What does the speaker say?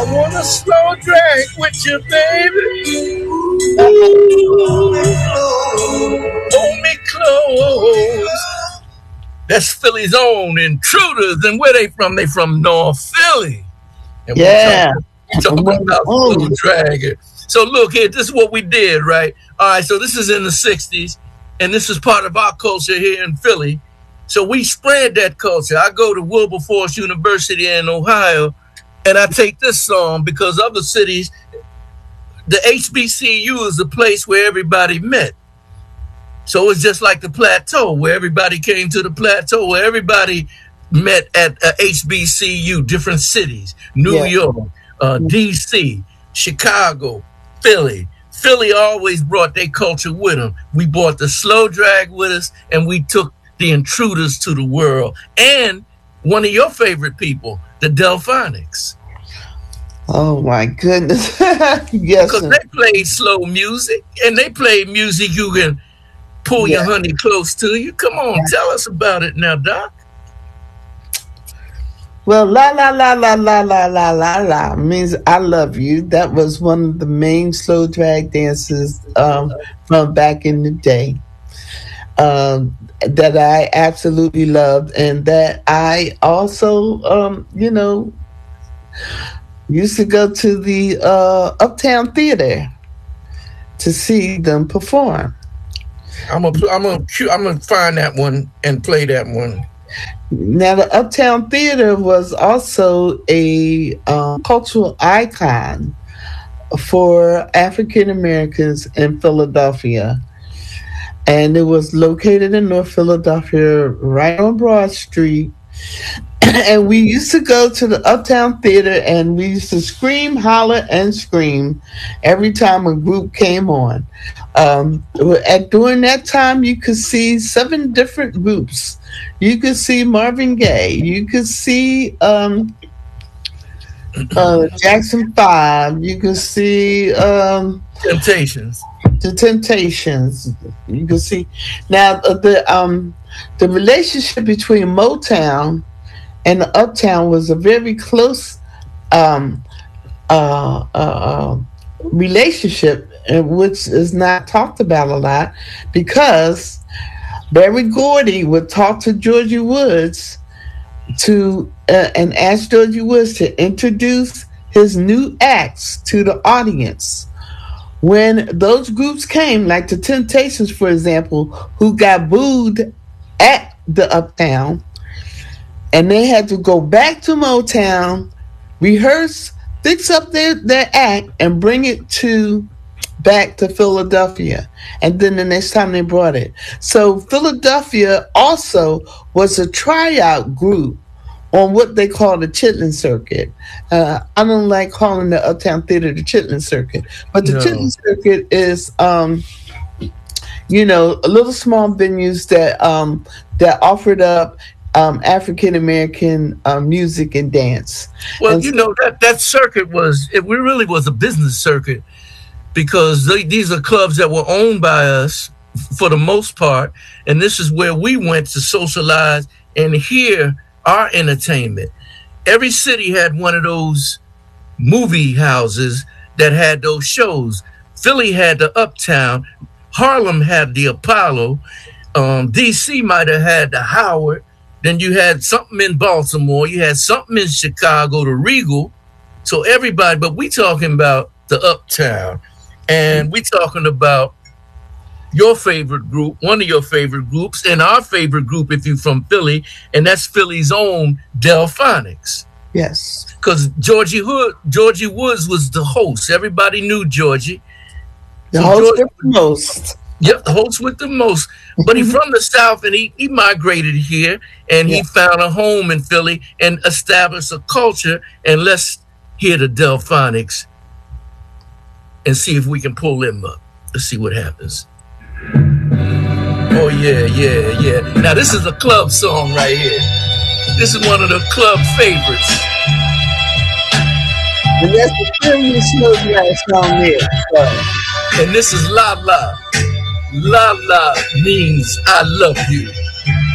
want a slow drag with you, baby. Hold me close. That's Philly's own Intruders. And where they from? They from North Philly. And yeah. we're talking about slow drag. So look here, this is what we did, right? All right, so this is in the 60s, and this is part of our culture here in Philly. So we spread that culture. I go to Wilberforce University in Ohio, and I take this song because other cities, the HBCU is the place where everybody met. So it's just like the Plateau, where everybody came to the Plateau, where everybody met at HBCU, different cities, New York, D.C., Chicago, Philly. Philly always brought their culture with them. We brought the slow drag with us, and we took the Intruders to the world. And one of your favorite people, the Delphonics. Oh my goodness. Yes. Because they played slow music, and they played music you can pull your honey close to you. Come on, tell us about it now, Doc. Well, la la la la la la la la la means I love you. That was one of the main slow drag dances from back in the day that I absolutely loved, and that I also, used to go to the Uptown Theater to see them perform. I'm gonna find that one and play that one. Now, the Uptown Theater was also a cultural icon for African Americans in Philadelphia. And it was located in North Philadelphia, right on Broad Street. And we used to go to the Uptown Theater, and we used to scream, holler, and scream every time a group came on. During that time, you could see 7 different groups. You could see Marvin Gaye. You could see Jackson 5. You could see Temptations. The Temptations. You could see now the relationship between Motown and the Uptown was a very close relationship, which is not talked about a lot, because Berry Gordy would talk to Georgie Woods and ask Georgie Woods to introduce his new acts to the audience. When those groups came, like the Temptations, for example, who got booed at the Uptown, and they had to go back to Motown, rehearse, fix up their act, and bring it back to Philadelphia. And then the next time they brought it. So Philadelphia also was a tryout group on what they call the Chitlin Circuit. I don't like calling the Uptown Theater the Chitlin Circuit, but the Chitlin Circuit is, little small venues that offered up African American music and dance. Well, that circuit really was a business circuit, because these are clubs that were owned by us for the most part, and this is where we went to socialize and hear our entertainment. Every city had one of those movie houses that had those shows. Philly had the Uptown, Harlem had the Apollo, DC might have had the Howard. Then you had something in Baltimore. You had something in Chicago, the Regal. So everybody, but we talking about the Uptown. And we talking about your favorite group, one of your favorite groups, and our favorite group if you're from Philly, and that's Philly's own Delphonics. Yes. Because Georgie Woods was the host. Everybody knew Georgie. The host with the most. Yep, the host with the most. But he's from the South, and he migrated here, and he found a home in Philly and established a culture. And let's hear the Delphonics and see if we can pull them up. Let's see what happens. Oh, yeah. Now, this is a club song right here. This is one of the club favorites. And that's the famous slow drag song there. And this is La La. La La means I love you.